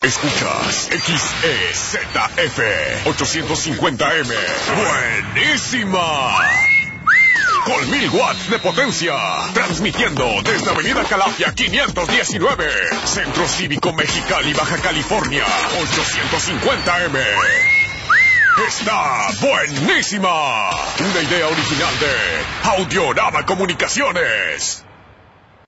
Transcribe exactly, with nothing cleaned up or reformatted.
Escuchas X E Z F ochocientos cincuenta M. ¡Buenísima! Con mil watts de potencia, transmitiendo desde Avenida Calafia quinientos diecinueve, Centro Cívico Mexicali, Baja California, ochocientos cincuenta M. ¡Está buenísima! Una idea original de Audiorama Comunicaciones.